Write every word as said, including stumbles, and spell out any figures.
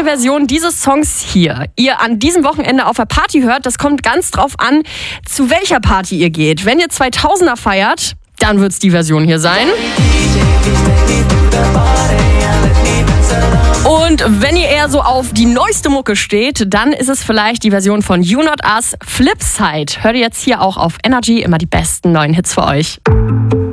welche Version dieses Songs hier ihr an diesem Wochenende auf der Party hört, das kommt ganz drauf an, zu welcher Party ihr geht. Wenn ihr zweitausender feiert, dann wird's die Version hier sein. Und wenn ihr eher so auf die neueste Mucke steht, dann ist es vielleicht die Version von You Not Us, Flipside. Hört ihr jetzt hier auch auf Energy, immer die besten neuen Hits für euch.